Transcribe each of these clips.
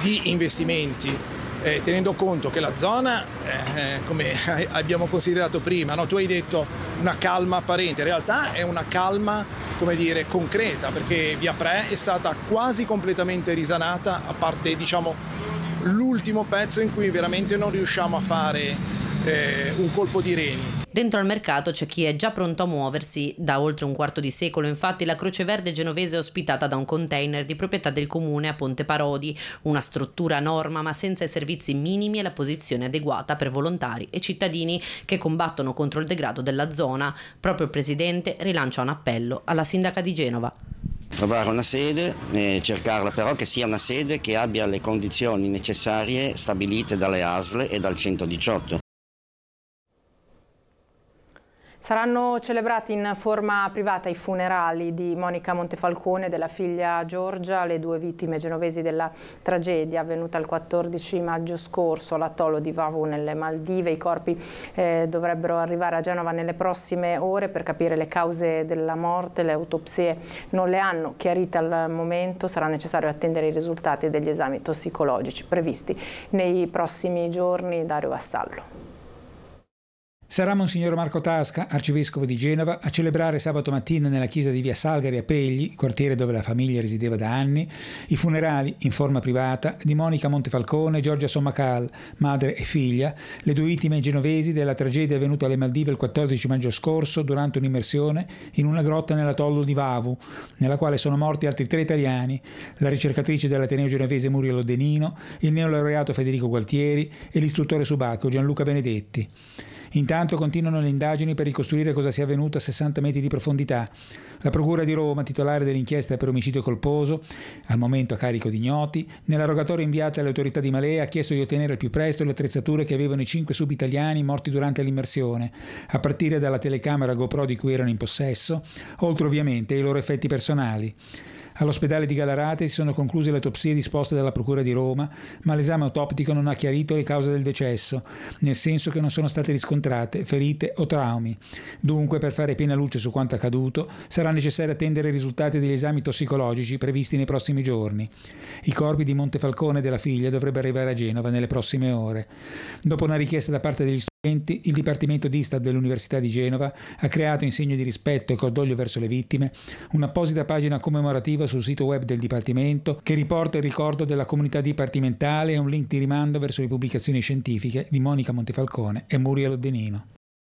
di investimenti, tenendo conto che la zona, come abbiamo considerato prima, no? Tu hai detto una calma apparente, in realtà è una calma, come dire, concreta, perché Via Pre è stata quasi completamente risanata, a parte, diciamo, l'ultimo pezzo in cui veramente non riusciamo a fare un colpo di reni. Dentro al mercato c'è chi è già pronto a muoversi da oltre un quarto di secolo. Infatti la Croce Verde genovese è ospitata da un container di proprietà del comune a Ponte Parodi, una struttura a norma ma senza i servizi minimi e la posizione adeguata per volontari e cittadini che combattono contro il degrado della zona. Proprio il presidente rilancia un appello alla sindaca di Genova. Trovare una sede, cercarla però che sia una sede che abbia le condizioni necessarie stabilite dalle ASL e dal 118. Saranno celebrati in forma privata i funerali di Monica Montefalcone e della figlia Giorgia, le due vittime genovesi della tragedia avvenuta il 14 maggio scorso all'atollo di Vavu nelle Maldive. I corpi dovrebbero arrivare a Genova nelle prossime ore per capire le cause della morte. Le autopsie non le hanno chiarite al momento, sarà necessario attendere i risultati degli esami tossicologici previsti nei prossimi giorni. Dario Vassallo. Sarà Monsignor Marco Tasca, arcivescovo di Genova, a celebrare sabato mattina nella chiesa di Via Salgari a Pegli, quartiere dove la famiglia risiedeva da anni, i funerali in forma privata di Monica Montefalcone e Giorgia Sommacal, madre e figlia, le due vittime genovesi della tragedia avvenuta alle Maldive il 14 maggio scorso durante un'immersione in una grotta nell'atollo di Vavu, nella quale sono morti altri 3 italiani, la ricercatrice dell'Ateneo genovese Muriel Odenino, il neolaureato Federico Gualtieri e l'istruttore subacqueo Gianluca Benedetti. Intanto continuano le indagini per ricostruire cosa sia avvenuto a 60 metri di profondità. La Procura di Roma, titolare dell'inchiesta per omicidio colposo, al momento a carico di ignoti, nella rogatoria inviata alle autorità di Malé ha chiesto di ottenere al più presto le attrezzature che avevano i 5 subitaliani morti durante l'immersione, a partire dalla telecamera GoPro di cui erano in possesso, oltre ovviamente ai loro effetti personali. All'ospedale di Gallarate si sono concluse le autopsie disposte dalla Procura di Roma, ma l'esame autoptico non ha chiarito le cause del decesso, nel senso che non sono state riscontrate ferite o traumi. Dunque, per fare piena luce su quanto accaduto, sarà necessario attendere i risultati degli esami tossicologici previsti nei prossimi giorni. I corpi di Montefalcone e della figlia dovrebbero arrivare a Genova nelle prossime ore. Dopo una richiesta da parte degli studenti, il Dipartimento d'Istat dell'Università di Genova ha creato, in segno di rispetto e cordoglio verso le vittime, un'apposita pagina commemorativa sul sito web del Dipartimento che riporta il ricordo della comunità dipartimentale e un link di rimando verso le pubblicazioni scientifiche di Monica Montefalcone e Muriel Odenino.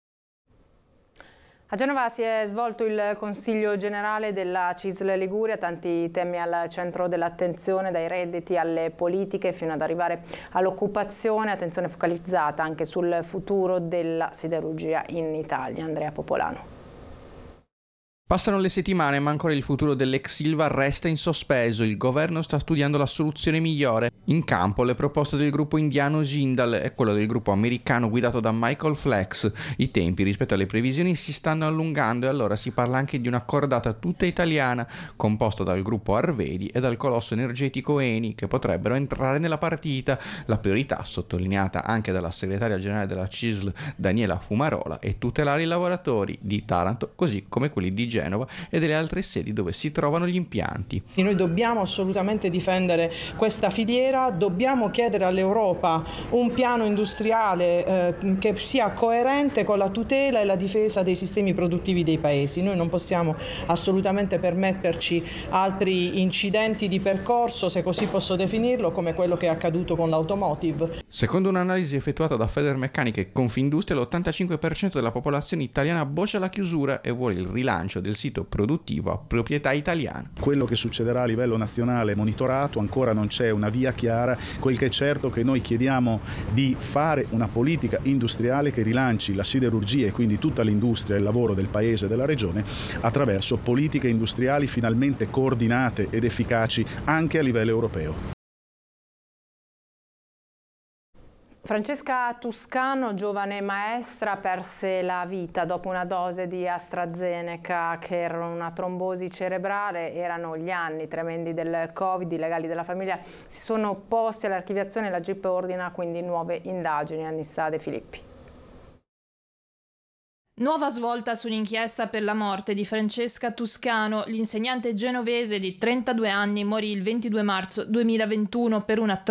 A Genova si è svolto il Consiglio Generale della CISL Liguria, tanti temi al centro dell'attenzione, dai redditi alle politiche fino ad arrivare all'occupazione, attenzione focalizzata anche sul futuro della siderurgia in Italia. Andrea Popolano. Passano le settimane ma ancora il futuro dell'ex Ilva resta in sospeso. Il governo sta studiando la soluzione migliore. In campo le proposte del gruppo indiano Jindal e quello del gruppo americano guidato da Michael Flex. I tempi rispetto alle previsioni si stanno allungando e allora si parla anche di una cordata tutta italiana composta dal gruppo Arvedi e dal colosso energetico Eni che potrebbero entrare nella partita. La priorità, sottolineata anche dalla segretaria generale della CISL Daniela Fumarola, è tutelare i lavoratori di Taranto così come quelli di Genova e delle altre sedi dove si trovano gli impianti. Noi dobbiamo assolutamente difendere questa filiera, dobbiamo chiedere all'Europa un piano industriale che sia coerente con la tutela e la difesa dei sistemi produttivi dei paesi. Noi non possiamo assolutamente permetterci altri incidenti di percorso, se così posso definirlo, come quello che è accaduto con l'automotive. Secondo un'analisi effettuata da Federmeccanica e Confindustria, l'85% della popolazione italiana boccia la chiusura e vuole il rilancio del sito produttivo a proprietà italiana. Quello che succederà a livello nazionale è monitorato, ancora non c'è una via chiara. Quel che è certo è che noi chiediamo di fare una politica industriale che rilanci la siderurgia e quindi tutta l'industria e il lavoro del paese e della regione attraverso politiche industriali finalmente coordinate ed efficaci anche a livello europeo. Francesca Tuscano, giovane maestra, perse la vita dopo una dose di AstraZeneca che era una trombosi cerebrale. Erano gli anni tremendi del Covid, i legali della famiglia si sono opposti all'archiviazione e la GIP ordina quindi nuove indagini. Annissa De Filippi. Nuova svolta sull'inchiesta per la morte di Francesca Tuscano. L'insegnante genovese di 32 anni morì il 22 marzo 2021 per una